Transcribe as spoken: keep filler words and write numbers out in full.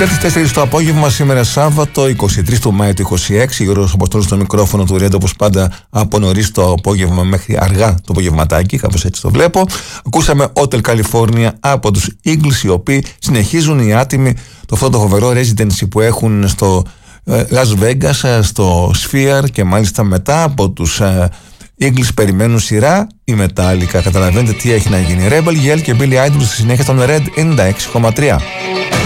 Μετά τις τέσσερις το απόγευμα, σήμερα Σάββατο, εικοστή τρίτη του Μάη του είκοσι έξι, Γιώργος Αποστόλου στο μικρόφωνο του Ρέντο, όπως πάντα από νωρίς το απόγευμα μέχρι αργά το απογευματάκι, κάπως έτσι το βλέπω. Ακούσαμε Hotel California από τους Eagles, οι οποίοι συνεχίζουν οι άτιμοι το αυτό το φοβερό residency που έχουν στο Las Vegas, στο Sphere, και μάλιστα μετά από τους Eagles περιμένουν σειρά η Metallica. Καταλαβαίνετε τι έχει να γίνει. Rebel Yell και Billy Idol στη συνέχεια στον Red ενενήντα έξι κόμμα τρία.